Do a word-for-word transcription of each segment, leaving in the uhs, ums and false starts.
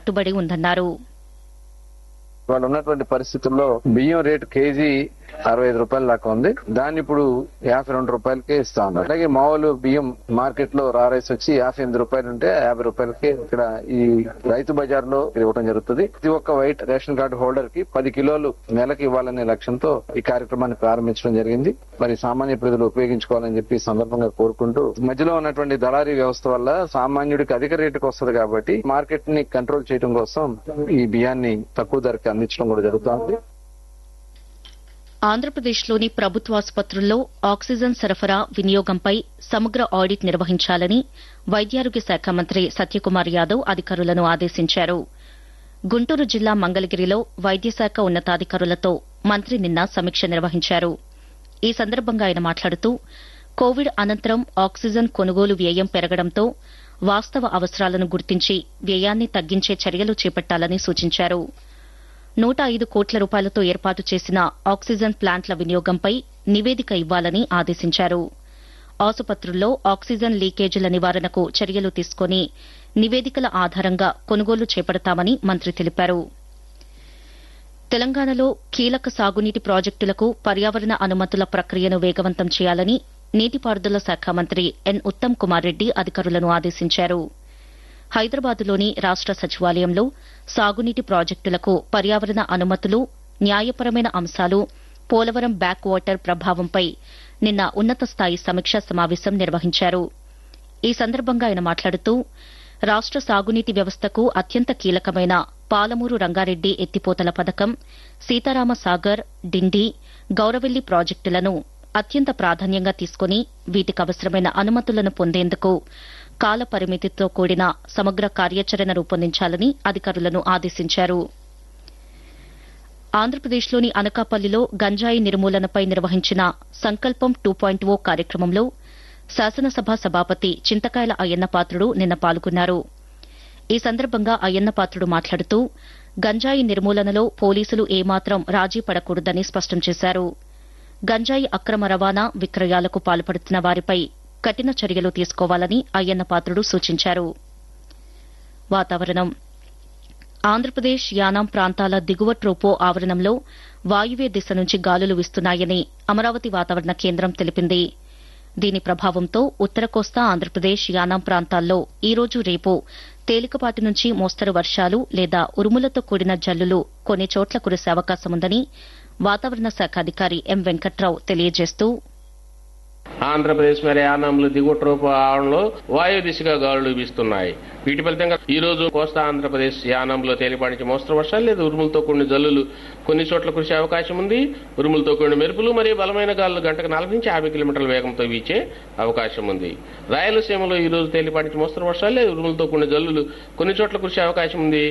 కట్టుబడి ఉందన్నారు. వాళ్ళు ఉన్నటువంటి పరిస్థితుల్లో బియ్యం రేటు కేజీ అరవై ఐదు రూపాయల దాకా ఉంది. దాన్ని ఇప్పుడు యాభై రెండు రూపాయలకే ఇస్తా ఉన్నారు. అలాగే మామూలు బియ్యం మార్కెట్ లో రా రైస్ వచ్చి యాభై ఎనిమిది రూపాయలు ఉంటే యాభై రూపాయలకి ఇక్కడ ఈ రైతు బజార్ లో ఇవ్వడం జరుగుతుంది. ప్రతి ఒక్క వైట్ రేషన్ కార్డు హోల్డర్ కి పది కిలోలు నెలకి ఇవ్వాలనే లక్ష్యంతో ఈ కార్యక్రమాన్ని ప్రారంభించడం జరిగింది. మరి సామాన్య ప్రజలు ఉపయోగించుకోవాలని చెప్పి సందర్భంగా కోరుకుంటూ, మధ్యలో ఉన్నటువంటి దళారీ వ్యవస్థ వల్ల సామాన్యుడికి అధిక రేటుకు వస్తుంది కాబట్టి మార్కెట్ ని కంట్రోల్ చేయడం కోసం ఈ బియ్యాన్ని తక్కువ ధరకి అందించడం కూడా జరుగుతోంది. ఆంధ్రప్రదేశ్లోని ప్రభుత్వాసుపత్రుల్లో ఆక్సిజన్ సరఫరా వినియోగంపై సమగ్ర ఆడిట్ నిర్వహించాలని వైద్యారోగ్య శాఖ మంత్రి సత్యకుమార్ యాదవ్ అధికారులను ఆదేశించారు. గుంటూరు జిల్లా మంగళగిరిలో వైద్యశాఖ ఉన్నతాధికారులతో మంత్రి నిన్న సమీక్ష నిర్వహించారు. ఈ సందర్భంగా ఆయన మాట్లాడుతూ, కోవిడ్ అనంతరం ఆక్సిజన్ కొనుగోలు వ్యయం పెరగడంతో వాస్తవ అవసరాలను గుర్తించి వ్యయాన్ని తగ్గించే చర్యలు చేపట్టాలని సూచించారు. నూట ఐదు కోట్ల రూపాయలతో ఏర్పాటు చేసిన ఆక్సిజన్ ప్లాంట్ల వినియోగంపై నివేదిక ఇవ్వాలని ఆదేశించారు. ఆసుపత్రుల్లో ఆక్సిజన్ లీకేజీల నివారణకు చర్యలు తీసుకుని నివేదికల ఆధారంగా కొనుగోలు చేపడతామని మంత్రి తెలిపారు. తెలంగాణలో కీలక సాగునీటి ప్రాజెక్టులకు పర్యావరణ అనుమతుల ప్రక్రియను వేగవంతం చేయాలని నీటిపారుదల శాఖ మంత్రి ఎన్ ఉత్తమ్ కుమార్ రెడ్డి అధికారులను ఆదేశించారు. హైదరాబాద్లోని రాష్ట సచివాలయంలో సాగునీటి ప్రాజెక్టులకు పర్యావరణ అనుమతులు, న్యాయపరమైన అంశాలు, పోలవరం బ్యాక్ వాటర్ ప్రభావంపై నిన్న ఉన్నత స్థాయి సమీక్షా సమావేశం నిర్వహించారు. ఈ సందర్భంగా ఆయన మాట్లాడుతూ, రాష్ట సాగునీటి వ్యవస్థకు అత్యంత కీలకమైన పాలమూరు రంగారెడ్డి ఎత్తిపోతల పథకం, సీతారామ సాగర్, డిండి, గౌరవెల్లి ప్రాజెక్టులను అత్యంత ప్రాధాన్యంగా తీసుకుని వీటికి అవసరమైన అనుమతులను పొందేందుకు కాల పరిమితితో కూడిన సమగ్ర కార్యాచరణ రూపొందించాలని అధికారులను ఆదేశించారు. ఆంధ్రప్రదేశ్లోని అనకాపల్లిలో గంజాయి నిర్మూలనపై నిర్వహించిన సంకల్పం టూ పాయింట్ ఓ కార్యక్రమంలో శాసనసభ సభాపతి చింతకాయల అయ్యన్నపాత్రుడు నిన్న పాల్గొన్నారు. ఈ సందర్భంగా అయ్యన్నపాత్రుడు మాట్లాడుతూ, గంజాయి నిర్మూలనలో పోలీసులు ఏమాత్రం రాజీ పడకూడదని స్పష్టం చేశారు. గంజాయి అక్రమ రవాణా, విక్రయాలకు పాల్పడుతున్న వారిపై కఠిన చర్యలు తీసుకోవాలని అయ్యన్నపాత్రుడు సూచించారు. వాతావరణం. ఆంధ్రప్రదేశ్ యానాం ప్రాంతాల దిగువ ట్రోపో ఆవరణంలో వాయువ్య దిశ నుంచి గాలులు వీస్తున్నాయని అమరావతి వాతావరణ కేంద్రం తెలిపింది. దీని ప్రభావంతో ఉత్తర కోస్తా ఆంధ్రప్రదేశ్ యానాం ప్రాంతాల్లో ఈ రోజు రేపు తేలికపాటి నుంచి మోస్తరు వర్షాలు లేదా ఉరుములతో కూడిన జల్లులు కొన్ని చోట్ల కురిసే అవకాశముందని వాతావరణ శాఖ అధికారి ఎం వెంకట్రావు తెలియజేస్తూ, ఆంధ్రప్రదేశ్ మరి యానాంలో దిగువ ట్రోపో ఆవరణలో వాయు దిశగా గాలులు వీస్తున్నాయి. వీటి ఫలితంగా ఈ రోజు కోస్తా ఆంధ్రప్రదేశ్ యానాంలో తేలిపాటి నుంచి మోస్తరు వర్షాలు లేదా ఉరుములతో కూడిన జల్లులు కొన్ని చోట్ల కురిసే అవకాశం ఉంది. ఉరుములతో కూడిన మెరుపులు మరియు బలమైన గాలులు గంటకు నలభై నుంచి యాభై కిలోమీటర్ల వేగంతో వీచే అవకాశం ఉంది. రాయలసీమలో ఈ రోజు తేలిపాటి నుంచి మోస్తరు వర్షాలు లేదా ఉరుములతో కూడిన జల్లులు కొన్ని చోట్ల కురిసే అవకాశం ఉంది.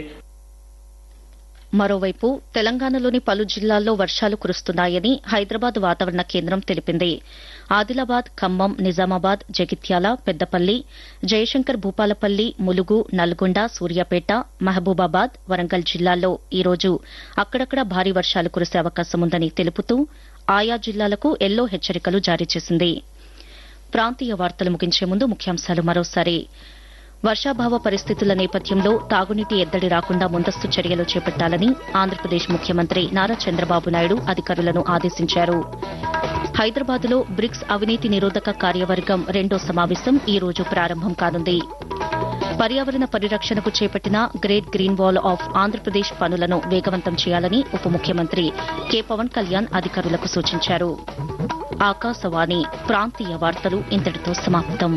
మరోవైపు తెలంగాణలోని పలు జిల్లాల్లో వర్షాలు కురుస్తున్నాయని హైదరాబాద్ వాతావరణ కేంద్రం తెలిపింది. ఆదిలాబాద్, ఖమ్మం, నిజామాబాద్, జగిత్యాల, పెద్దపల్లి, జయశంకర్ భూపాలపల్లి, ములుగు, నల్గొండ, సూర్యాపేట, మహబూబాబాద్, వరంగల్ జిల్లాల్లో ఈ రోజు అక్కడక్కడ భారీ వర్షాలు కురిసే అవకాశముందని తెలుపుతూ ఆయా జిల్లాలకు ఎల్లో హెచ్చరికలు జారీ చేసింది. ప్రాంతీయ వార్తలు ముగించే ముందు ముఖ్యాంశాలు మరోసారి. వర్షాభావ పరిస్థితుల నేపథ్యంలో తాగునీటి ఎద్దడి రాకుండా ముందస్తు చర్యలు చేపట్టాలని ఆంధ్రప్రదేశ్ ముఖ్యమంత్రి నారా చంద్రబాబు నాయుడు అధికారులను ఆదేశించారు. హైదరాబాద్లో బ్రిక్స్ అవినీతి నిరోధక కార్యవర్గం రెండో సమావేశం ఈ రోజు ప్రారంభం కానుంది. పర్యావరణ పరిరక్షణకు చేపట్టిన great green wall of Andhra Pradesh పనులను వేగవంతం చేయాలని ఉప ముఖ్యమంత్రి కె పవన్ కళ్యాణ్ అధికారులకు సూచించారు. ఆకాశవాణి ప్రాంతీయ వార్తలు ఇంతటితో సమాప్తం.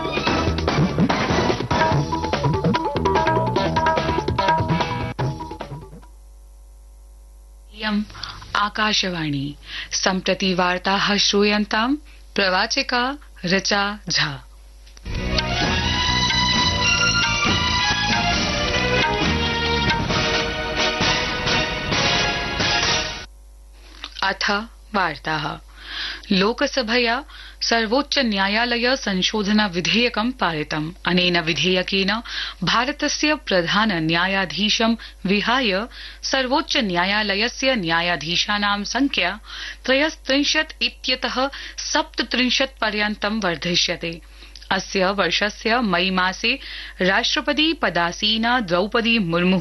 आकाशवाणी सम्प्रति वार्ताः श्रूयन्ताम् प्रवाचिका ऋचा झा। अथ वार्ताः। लोकसभया सर्वोच्च न्यायालय संशोधन विधेयकं पारितम्। अनेन विधेयकेन भारतस्य प्रधान न्यायाधीशं विहाय सर्वोच्च न्यायालयस्य न्यायाधीशानां संख्या त्रयस्त्रिंशत् इत्यतः सप्तत्रिंशत् पर्यन्तं वर्धिष्यते। अस्य वर्षस्य मई मासे राष्ट्रपति पदासीना द्रौपदी मुर्मु